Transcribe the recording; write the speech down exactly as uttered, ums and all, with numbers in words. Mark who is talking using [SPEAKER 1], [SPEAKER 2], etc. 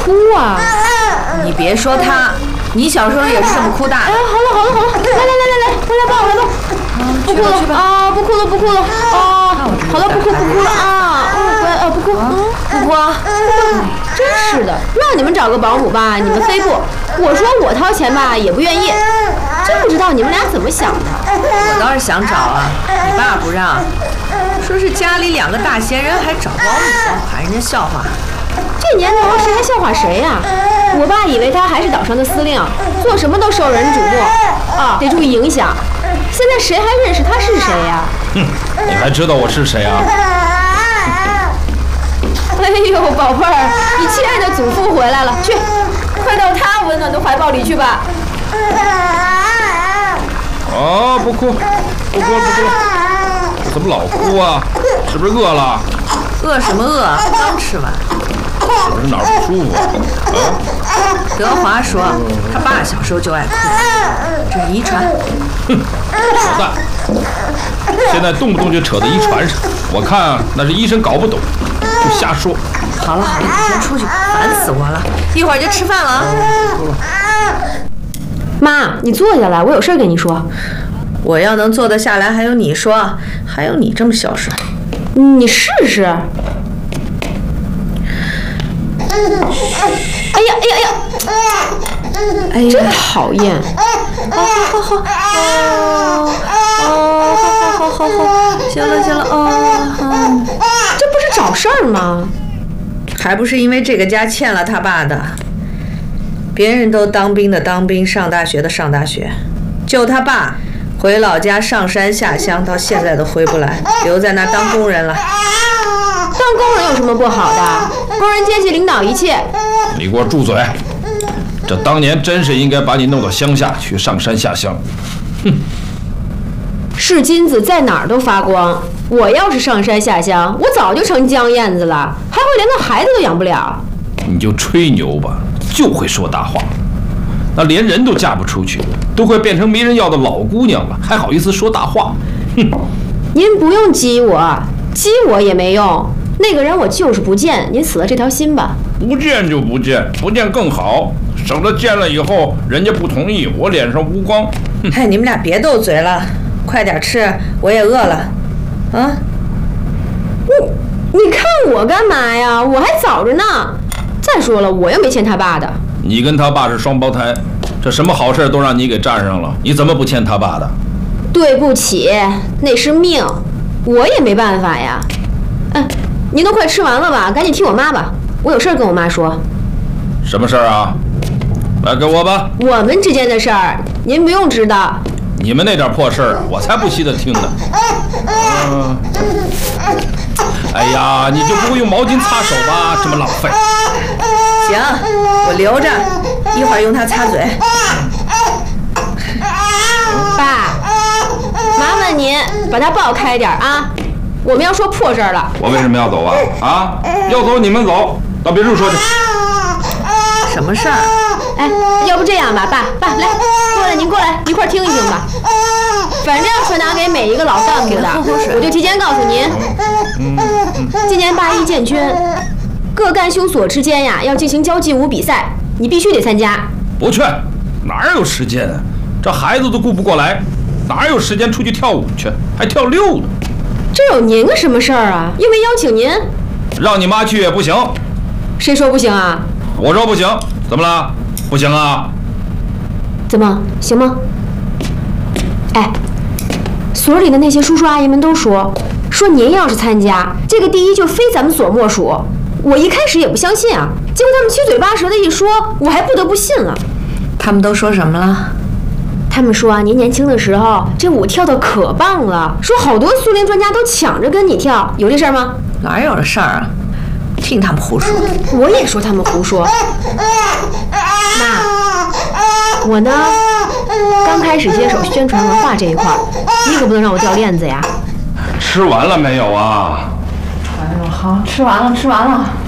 [SPEAKER 1] 哭啊！
[SPEAKER 2] 你别说他，你小时候也是这么哭大的。
[SPEAKER 1] 哎，好了好了好了，来来来来来，我来抱我来抱。不哭了啊！不哭了不哭了啊！好了，不哭不哭了啊！乖啊，不哭不哭啊！真是的，让你们找个保姆吧，你们非不。我说我掏钱吧，也不愿意。真不知道你们俩怎么想的。
[SPEAKER 2] 我倒是想找啊，你爸不让，说是家里两个大闲人还找保姆，怕人家笑话。
[SPEAKER 1] 这年头谁还笑话谁呀？我爸以为他还是岛上的司令，做什么都受人瞩目啊，得注意影响。现在谁还认识他是谁呀？
[SPEAKER 3] 哼，你还知道我是谁啊？
[SPEAKER 1] 哎呦，宝贝儿，你亲爱的祖父回来了，去，快到他温暖的怀抱里去吧。
[SPEAKER 3] 哦，不哭，不哭了，不哭了。怎么老哭啊？是不是饿了？
[SPEAKER 2] 饿什么饿？刚吃完。
[SPEAKER 3] 我是哪儿不舒服啊？
[SPEAKER 2] 德华说，他爸小时候就爱哭，这是遗传。
[SPEAKER 3] 哼，扯淡！现在动不动就扯到遗传上，我看那是医生搞不懂，就瞎说。
[SPEAKER 2] 好了好了，你先出去，烦死我了！一会儿就吃饭了啊。
[SPEAKER 1] 妈，你坐下来，我有事跟你说。
[SPEAKER 2] 我要能坐得下来，还有你说，还有你这么孝顺。
[SPEAKER 1] 你试试。哎呀哎呀哎呀！哎呀，真讨厌！
[SPEAKER 2] 好好好好哦哦，好好好好好，行了行了哦，
[SPEAKER 1] 这不是找事儿吗？
[SPEAKER 2] 还不是因为这个家欠了他爸的。别人都当兵的当兵，上大学的上大学，就他爸回老家上山下乡，到现在都回不来，留在那儿当工人了。
[SPEAKER 1] 当工人有什么不好的？工人阶级领导一切。
[SPEAKER 3] 你给我住嘴！这当年真是应该把你弄到乡下去上山下乡。哼！
[SPEAKER 1] 是金子在哪儿都发光。我要是上山下乡，我早就成江燕子了，还会连个孩子都养不了。
[SPEAKER 3] 你就吹牛吧，就会说大话。那连人都嫁不出去，都快变成没人要的老姑娘了，还好意思说大话？哼！
[SPEAKER 1] 您不用激我，激我也没用。那个人我就是不见，您死了这条心吧。
[SPEAKER 3] 不见就不见，不见更好，省得见了以后人家不同意，我脸上无光。
[SPEAKER 2] 哎，你们俩别斗嘴了，快点吃，我也饿了。啊？
[SPEAKER 1] 你你看我干嘛呀？我还早着呢。再说了，我又没欠他爸的。
[SPEAKER 3] 你跟他爸是双胞胎，这什么好事都让你给占上了，你怎么不欠他爸的？
[SPEAKER 1] 对不起，那是命，我也没办法呀。哎，您都快吃完了吧？赶紧替我妈吧，我有事跟我妈说。
[SPEAKER 3] 什么事儿啊？来给我吧。
[SPEAKER 1] 我们之间的事儿，您不用知道。
[SPEAKER 3] 你们那点破事儿，我才不稀得听呢。嗯。哎呀，你就不会用毛巾擦手吧？这么浪费。
[SPEAKER 2] 行，我留着，一会儿用它擦嘴。
[SPEAKER 1] 爸，麻烦您把它抱开点啊！我们要说破事儿了。
[SPEAKER 3] 我为什么要走啊？啊，要走你们走，到别处说去。
[SPEAKER 2] 什么事儿？
[SPEAKER 1] 哎，要不这样吧，爸爸来，过来，您过来一块儿听一听吧。反正是拿给每一个老干部的，我就提前告诉您，今年八一建军，各干休所之间呀要进行交际舞比赛，你必须得参加。
[SPEAKER 3] 不去，哪有时间啊？这孩子都顾不过来，哪有时间出去跳舞去？还跳六呢？
[SPEAKER 1] 这有您个什么事儿啊？又没邀请您。
[SPEAKER 3] 让你妈去也不行。
[SPEAKER 1] 谁说不行啊？
[SPEAKER 3] 我说不行，怎么了？不行啊？
[SPEAKER 1] 怎么行吗？哎，所里的那些叔叔阿姨们都说，说您要是参加这个第一就非咱们所莫属。我一开始也不相信啊，结果他们七嘴八舌的一说，我还不得不信了。
[SPEAKER 2] 他们都说什么了？
[SPEAKER 1] 他们说啊，您年轻的时候这舞跳得可棒了，说好多苏联专家都抢着跟你跳，有这事儿吗？
[SPEAKER 2] 哪有这事儿啊？听他们胡说。
[SPEAKER 1] 我也说他们胡说。妈，我呢刚开始接手宣传文化这一块，你可不能让我掉链子呀。
[SPEAKER 3] 吃完了没有啊？
[SPEAKER 2] 哎呦，好，吃完了，吃完了。